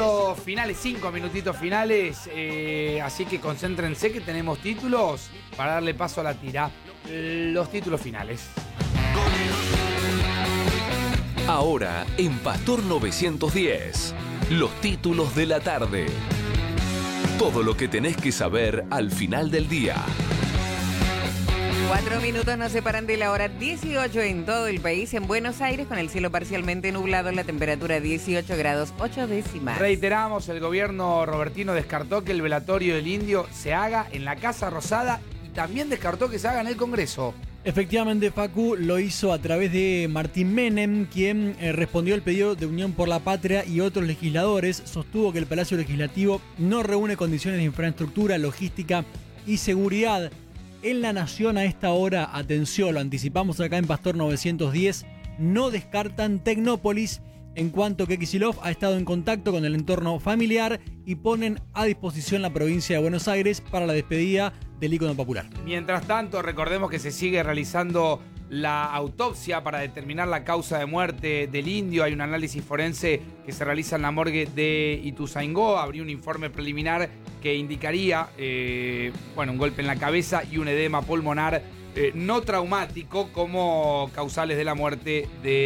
minutitos finales, 5 minutitos finales, así que concéntrense que tenemos títulos para darle paso a la tira. Los títulos finales. Ahora en Pastor 910, los títulos de la tarde. Todo lo que tenés que saber al final del día. 4 minutos nos separan de la hora 18 en todo el país. En Buenos Aires, con el cielo parcialmente nublado, la temperatura 18 grados 8 décimas. Reiteramos, el gobierno robertino descartó que el velatorio del Indio se haga en la Casa Rosada y también descartó que se haga en el Congreso. Efectivamente, Facu lo hizo a través de Martín Menem, quien respondió al pedido de Unión por la Patria y otros legisladores. Sostuvo que el Palacio Legislativo no reúne condiciones de infraestructura, logística y seguridad en la nación a esta hora. Atención, lo anticipamos acá en Pastor 910, no descartan Tecnópolis, en cuanto que Kicillof ha estado en contacto con el entorno familiar y ponen a disposición la provincia de Buenos Aires para la despedida del ícono popular. Mientras tanto, recordemos que se sigue realizando la autopsia para determinar la causa de muerte del Indio. Hay un análisis forense que se realiza en la morgue de Ituzaingó. Habría un informe preliminar que indicaría un golpe en la cabeza y un edema pulmonar no traumático como causales de la muerte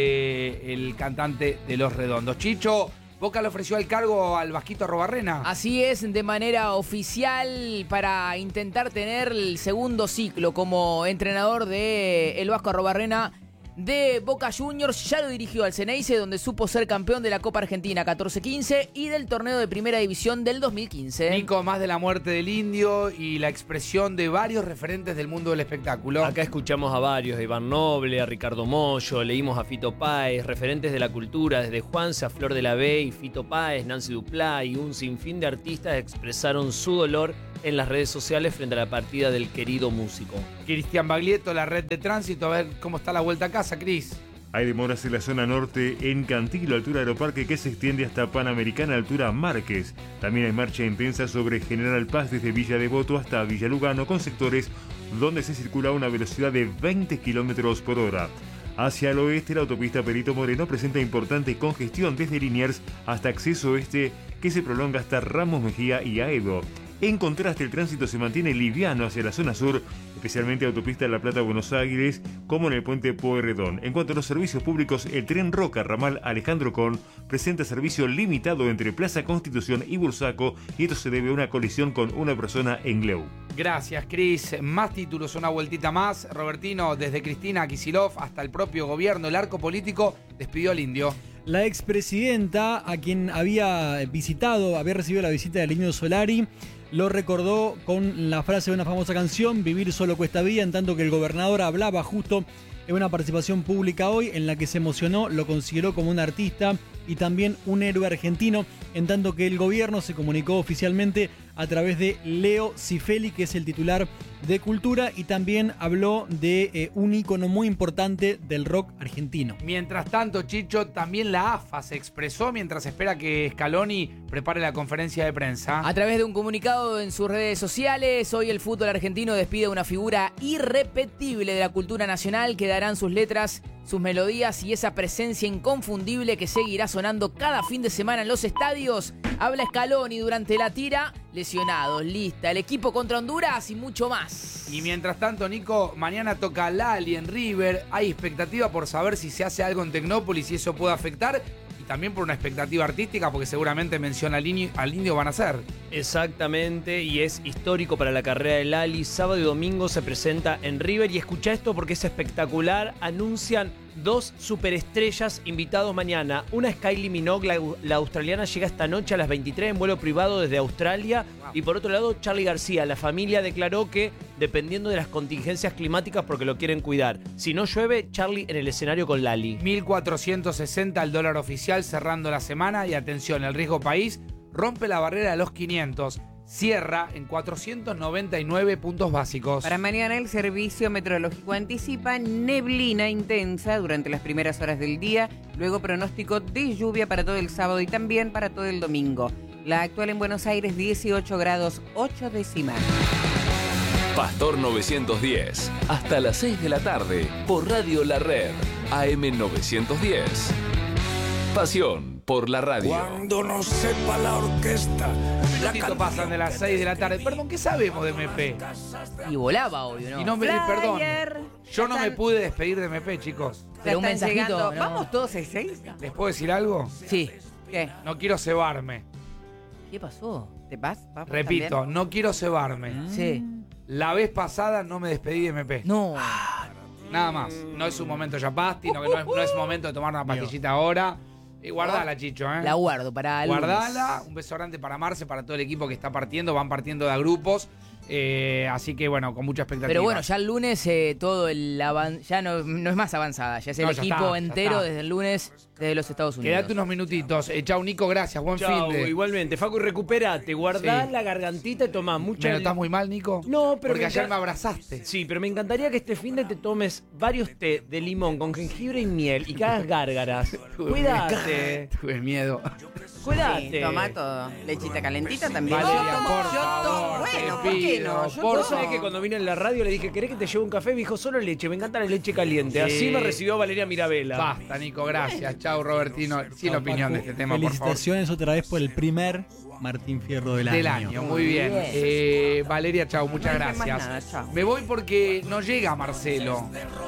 del cantante de Los Redondos. Chicho, Boca le ofreció el cargo al Vasquito Arrobarrena. Así es, de manera oficial, para intentar tener el segundo ciclo como entrenador de el Vasco Arrobarrena de Boca Juniors. Ya lo dirigió al Ceneice, donde supo ser campeón de la Copa Argentina 14-15 y del torneo de Primera División del 2015. Nico, más de la muerte del Indio y la expresión de varios referentes del mundo del espectáculo. Acá escuchamos a varios, a Iván Noble, a Ricardo Mollo, leímos a Fito Páez, referentes de la cultura, desde Juanse a Flor de la B y Fito Páez, Nancy Duplá y un sinfín de artistas expresaron su dolor en las redes sociales frente a la partida del querido músico. Cristian Baglietto, la red de tránsito, a ver cómo está la vuelta a casa, Cris. Hay demoras en la zona norte en Cantilo, altura Aeroparque, que se extiende hasta Panamericana, altura Márquez. También hay marcha intensa sobre General Paz desde Villa Devoto hasta Villa Lugano, con sectores donde se circula a una velocidad de 20 km por hora. Hacia el oeste, la autopista Perito Moreno presenta importante congestión desde Liniers hasta Acceso Oeste, que se prolonga hasta Ramos Mejía y Aedo. En contraste, el tránsito se mantiene liviano hacia la zona sur, especialmente autopista La Plata-Buenos Aires, como en el puente Pueyrredón. En cuanto a los servicios públicos, el tren Roca, ramal Alejandro Con, presenta servicio limitado entre Plaza Constitución y Bursaco, y esto se debe a una colisión con una persona en Gleu. Gracias, Cris. Más títulos, una vueltita más. Robertino, desde Cristina Kicillof hasta el propio gobierno, el arco político despidió al Indio. La expresidenta, a quien había recibido la visita del Indio Solari, lo recordó con la frase de una famosa canción, vivir solo cuesta vida, en tanto que el gobernador hablaba justo en una participación pública hoy en la que se emocionó, lo consideró como un artista y también un héroe argentino, en tanto que el gobierno se comunicó oficialmente a través de Leo Cifeli, que es el titular de Cultura, y también habló de un ícono muy importante del rock argentino. Mientras tanto, Chicho, también la AFA se expresó mientras espera que Scaloni prepare la conferencia de prensa. A través de un comunicado en sus redes sociales, hoy el fútbol argentino despide a una figura irrepetible de la cultura nacional que darán sus letras, sus melodías y esa presencia inconfundible que seguirá sonando cada fin de semana en los estadios. Habla Scaloni durante la tira, lesionados, lista, el equipo contra Honduras y mucho más. Y mientras tanto, Nico, mañana toca Lali en River. Hay expectativa por saber si se hace algo en Tecnópolis y eso puede afectar. Y también por una expectativa artística, porque seguramente menciona al Indio van a ser. Exactamente, y es histórico para la carrera de Lali. Sábado y domingo se presenta en River. Y escucha esto porque es espectacular. Anuncian 2 superestrellas invitados mañana. Una es Kylie Minogue, la australiana, llega esta noche a las 23 en vuelo privado desde Australia. Wow. Y por otro lado, Charly García. La familia declaró que, dependiendo de las contingencias climáticas, porque lo quieren cuidar, si no llueve, Charly en el escenario con Lali. 1.460 el dólar oficial cerrando la semana. Y atención, el riesgo país rompe la barrera de los 500. Cierra en 499 puntos básicos. Para mañana el Servicio Meteorológico anticipa neblina intensa durante las primeras horas del día, luego pronóstico de lluvia para todo el sábado y también para todo el domingo. La actual en Buenos Aires 18 grados 8 décimas. Pastor 910, hasta las 6 de la tarde, por Radio La Red, AM 910. Pasión por la radio. Cuando no sepa la orquesta. Minutitos pasan de las 6 de la tarde. Perdón, ¿qué sabemos de MP? Y volaba, obvio, ¿no? Y no me, perdón, Flyer. yo no me pude despedir de MP, chicos. Pero un Ya están mensajito, llegando. ¿no? ¿Vamos todos a 6? ¿Les puedo decir algo? Sí. ¿Qué? No quiero cebarme. ¿Qué pasó? ¿Te vas? ¿Vamos Repito, también? no quiero cebarme. Sí. La vez pasada no me despedí de MP. No. Nada más. No es un momento ya pasti, no es momento de tomar una pastillita ahora. Guardala, Chicho, ¿eh? La guardo para el lunes. Guardala. Un beso grande para Marce, para todo el equipo que está partiendo. Van partiendo de a grupos. Así que, bueno, con mucha expectativa. Pero bueno, ya el lunes todo el ya no es más avanzada, ya es el No, ya equipo está, ya entero está. desde el lunes desde los Estados Unidos. Quédate unos minutitos. Chau, Nico, gracias. Buen Chau, fin de. igualmente. Facu, recuperate. Guardá Sí. la gargantita y tomá mucha... ¿Me notás muy mal, Nico? No, pero Porque me ayer enca- me abrazaste. Sí, pero me encantaría que este fin de te tomes varios té de limón con jengibre y miel y que hagas gárgaras. Cuídate. Tuve miedo. Cuídate. Sí, toma todo. Lechita calentita también. Valeria, Yo por tomo- favor, Bueno, te ¿por qué pido, no? Yo por Vos sabés tomo. que cuando vine en la radio le dije, ¿querés que te lleve un café? Me dijo, solo leche, me encanta la leche caliente. Sí. Así me recibió Valeria Mirabella. Basta, Nico, gracias. Chau, Robertino. Sin Chau, opinión de Paco. este tema, por favor. Felicitaciones otra vez por el primer Martín Fierro del año. Muy bien. Valeria, chau, muchas No dije más gracias. nada, chau. Me voy porque no llega Marcelo.